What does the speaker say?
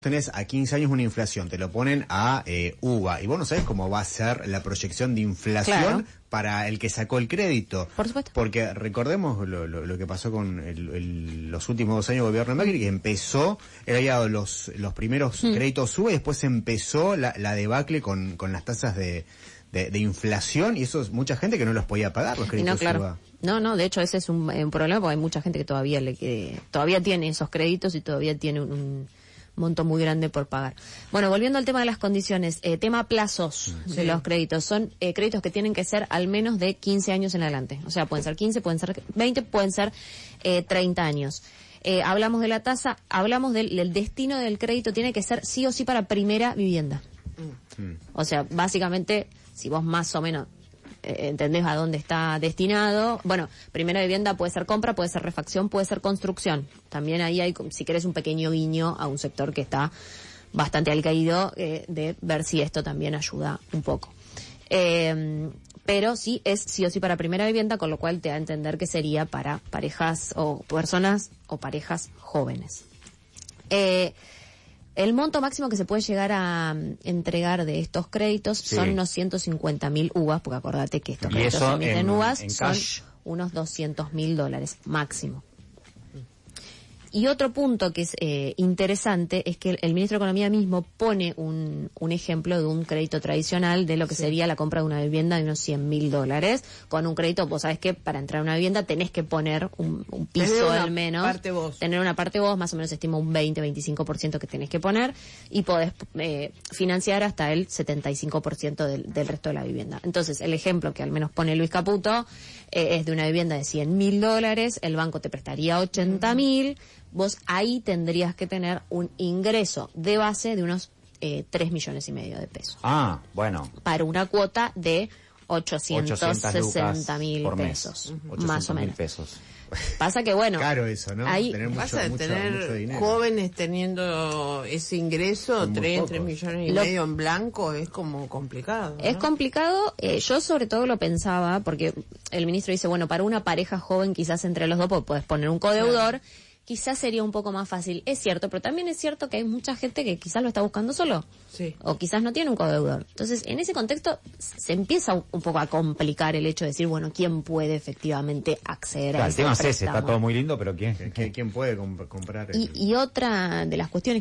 Tenés a 15 años una inflación, te lo ponen a UVA, y vos no sabés cómo va a ser la proyección de inflación, claro, para el que sacó el crédito. Por supuesto. Porque recordemos lo que pasó con los últimos 2 años de gobierno de Macri, que empezó, él había dado los primeros créditos UVA, y después empezó la debacle con las tasas de inflación, y eso es mucha gente que no los podía pagar, los créditos UVA. No, de hecho ese es un problema, porque hay mucha gente que todavía tiene esos créditos y todavía tiene un monto muy grande por pagar. Bueno, volviendo al tema de las condiciones, tema plazos de los créditos. Son créditos que tienen que ser al menos de 15 años en adelante. O sea, pueden ser 15, pueden ser 20, pueden ser 30 años. Hablamos de la tasa, hablamos del destino del crédito, tiene que ser sí o sí para primera vivienda. O sea, básicamente, si vos más o menos entendés a dónde está destinado. Bueno, primera vivienda puede ser compra, puede ser refacción, puede ser construcción. También ahí hay, si querés, un pequeño guiño a un sector que está bastante al caído, de ver si esto también ayuda un poco. Pero sí es sí o sí para primera vivienda, con lo cual te da a entender que sería para parejas o personas o parejas jóvenes. El monto máximo que se puede llegar a entregar de estos créditos son unos 150.000 UVAs, porque acordate que estos créditos se emiten en UVAs, son unos $200.000 máximo. Y otro punto que es interesante es que el ministro de Economía mismo pone un ejemplo de un crédito tradicional de lo que sería la compra de una vivienda de unos $100.000. Con un crédito, vos sabés que para entrar a una vivienda tenés que poner un piso al menos. Tener una parte vos, más o menos se estima un 20-25% que tenés que poner, y podés financiar hasta el 75% del resto de la vivienda. Entonces, el ejemplo que al menos pone Luis Caputo es de una vivienda de $100.000, el banco te prestaría $80.000, vos ahí tendrías que tener un ingreso de base de unos 3,5 millones de pesos. Ah, bueno. Para una cuota de 860.000 pesos, más o menos. Pasa que bueno, caro eso, ¿no? Ahí tener dinero. Jóvenes teniendo ese ingreso, 3 millones y medio en blanco, es como complicado, ¿no? Es complicado. Yo sobre todo lo pensaba porque el ministro dice, bueno, para una pareja joven quizás entre los dos podés poner un codeudor, quizás sería un poco más fácil. Es cierto, pero también es cierto que hay mucha gente que quizás lo está buscando solo. Sí. O quizás no tiene un codeudor. Entonces, en ese contexto se empieza un poco a complicar el hecho de decir, bueno, ¿quién puede efectivamente acceder a ese préstamo? El tema es ese, está todo muy lindo, pero ¿quién puede comprar? Y otra de las cuestiones